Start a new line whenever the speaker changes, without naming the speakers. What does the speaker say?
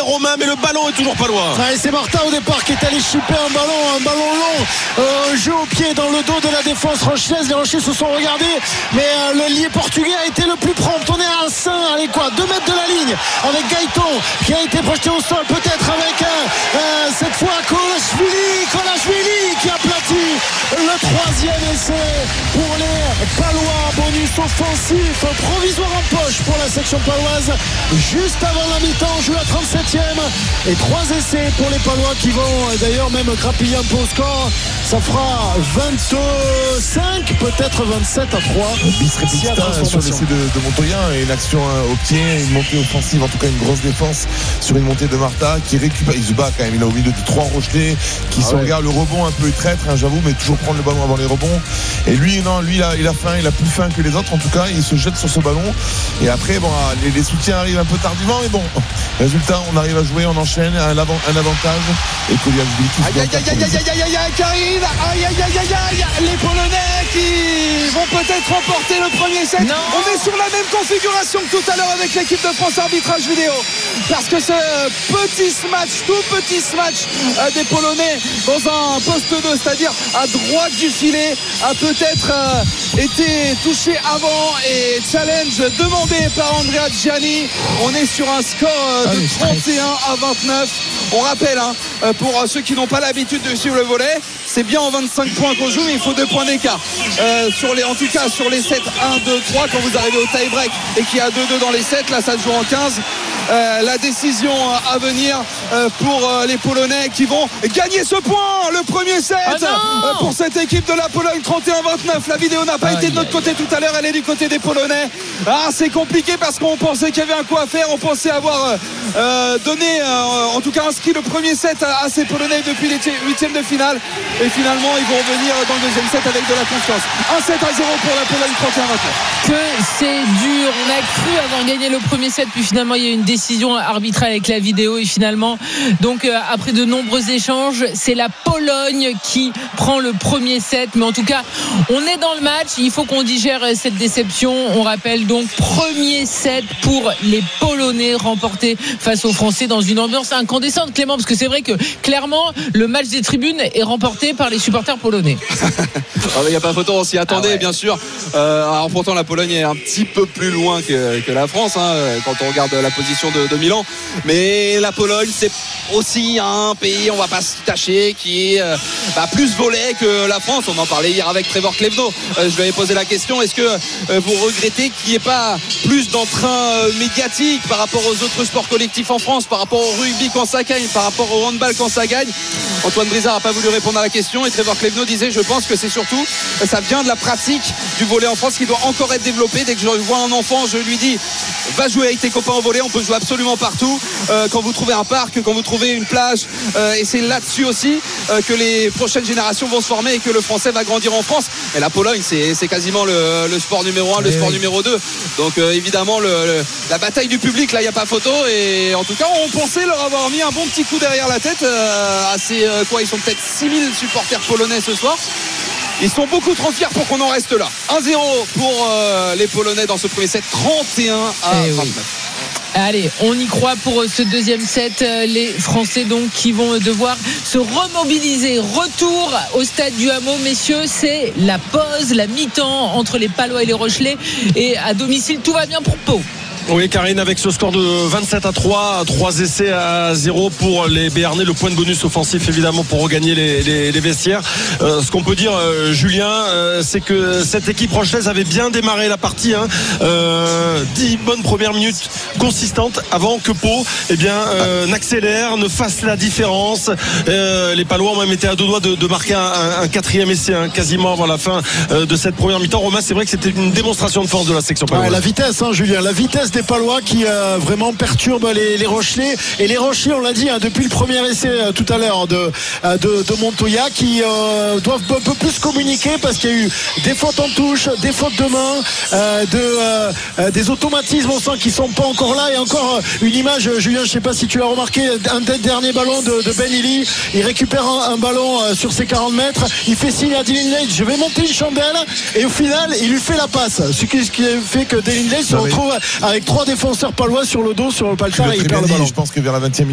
Romain, mais le ballon est toujours pas loin.
Et c'est Martin au départ qui est allé chipper un ballon long, jeu au pied dans le dos de la défense rochelaise. Les Rochelais se sont regardés, mais le lié portugais a été le plus prompt. On est à 2 mètres de la ligne, avec Gaëtan qui a été projeté au sol, peut-être avec cette fois Kolashvili qui aplatit le 3e essai pour les Palois. Bonus offensif provisoire en poche pour la section paloise juste avant la mi-temps, joue à 37e, et 3 essais pour les Palois qui vont d'ailleurs même grappiller un peu au score. Ça fera 25, peut-être 27 à 3.
Bis repetita sur l'essai de Montoya, et une action au pied, une montée offensive, en tout cas une grosse défense sur une montée de Martha qui récupère. Il se bat quand même, il est au milieu de 3 Rochelais qui se regardent, le rebond un peu traître, j'avoue, mais toujours prendre le ballon avant les rebonds. Et lui il a faim, il a plus faim que les autres, en tout cas il se jette sur ce ballon, et après les soutiens arrivent un peu tardivement, mais bon, résultat, on arrive à jouer, on enchaîne un avantage, et
Aïe, Karine, les Polonais qui vont peut-être remporter le premier set.
Non.
On est sur la même configuration que tout à l'heure avec l'équipe de France arbitrage vidéo, parce que ce tout petit smash des Polonais dans un poste 2, c'est-à-dire à droite du filet, a peut-être été touché avant, et challenge demandé par Andrea Gianni. On est sur un score de 31 à 29. On rappelle, pour ceux qui n'ont pas l'habitude de suivre le volley, c'est bien en 25 points qu'on joue, mais il faut 2 points d'écart. En tout cas sur les 7 1, 2, 3, quand vous arrivez au tie-break et qu'il y a 2-2 dans les 7, là ça se joue en 15. La décision à venir pour les Polonais qui vont gagner ce point, le premier set pour cette équipe de la Pologne. 31-29. La vidéo n'a pas été de notre côté tout à l'heure, elle est du côté des Polonais. C'est compliqué parce qu'on pensait qu'il y avait un coup à faire, on pensait avoir donné, en tout cas inscrit le premier set à ces Polonais depuis les 8e de finale, et finalement ils vont revenir dans le deuxième set avec de la confiance. 1-7-0 pour la Pologne. 31-29.
Que c'est dur, on a cru avoir gagné le premier set, puis finalement il y a eu une décision arbitrale avec la vidéo, et finalement donc après de nombreux échanges, c'est la Pologne qui prend le premier set. Mais en tout cas on est dans le match, il faut qu'on digère cette déception. On rappelle donc premier set pour les Polonais, remporté face aux Français dans une ambiance incandescente, Clément, parce que c'est vrai que clairement le match des tribunes est remporté par les supporters polonais.
Il n'y a pas photo, on s'y attendait, bien sûr. Alors pourtant la Pologne est un petit peu plus loin que la France, quand on regarde la position de Milan, mais la Pologne c'est aussi un pays, on va pas se cacher, qui est plus volley que la France. On en parlait hier avec Trevor Klevno, je lui avais posé la question, est-ce que vous regrettez qu'il n'y ait pas plus d'entrain médiatique par rapport aux autres sports collectifs en France, par rapport au rugby quand ça gagne, par rapport au handball quand ça gagne? Antoine Brizard n'a pas voulu répondre à la question, et Trevor Klevno disait, je pense que c'est surtout, ça vient de la pratique du volley en France qui doit encore être développée. Dès que je vois un enfant, je lui dis, va jouer avec tes copains au volley, on peut jouer absolument partout, quand vous trouvez un parc, quand vous trouvez une plage, et c'est là-dessus aussi que les prochaines générations vont se former et que le français va grandir en France. Et la Pologne c'est quasiment le sport numéro 1, le sport numéro 2, donc évidemment la bataille du public, là il n'y a pas photo, et en tout cas on pensait leur avoir mis un bon petit coup derrière la tête. Ils sont peut-être 6000 supporters polonais ce soir. Ils sont beaucoup trop fiers pour qu'on en reste là. 1-0 pour les Polonais dans ce premier set, 31 à 29.
Allez, on y croit pour ce deuxième set. Les Français donc qui vont devoir se remobiliser. Retour au stade du Hameau, messieurs, c'est la pause, la mi-temps entre les Palois et les Rochelais, et à domicile tout va bien pour Pau.
Oui, Karine, avec ce score de 27-3, 3 essais à 0 pour les Béarnais, le point de bonus offensif évidemment pour regagner les vestiaires. Ce qu'on peut dire, Julien, c'est que cette équipe rochelaise avait bien démarré la partie, 10 bonnes premières minutes consistantes avant que Pau n'accélère, ne fasse la différence. Les Palois ont même été à 2 doigts de marquer un 4e essai, quasiment avant la fin de cette première mi-temps. Romain, c'est vrai que c'était une démonstration de force de la section paloise.
La vitesse, Julien, la vitesse des Palois qui vraiment perturbe les Rochelais, et les Rochelais, on l'a dit depuis le premier essai tout à l'heure de Montoya, qui doivent un peu plus communiquer, parce qu'il y a eu des fautes en touche, des fautes de main, des automatismes, on sent qu'ils sont pas encore là. Et encore une image, Julien, je sais pas si tu l'as remarqué, un des derniers ballons de Ben Illy, il récupère un ballon sur ses 40 mètres, il fait signe à Dylan Lake, je vais monter une chandelle, et au final il lui fait la passe, ce qui fait que Dylan Lake se retrouve avec 3 défenseurs palois sur le dos, sur le paltar, et il perd le ballon.
Je pense que vers la 20e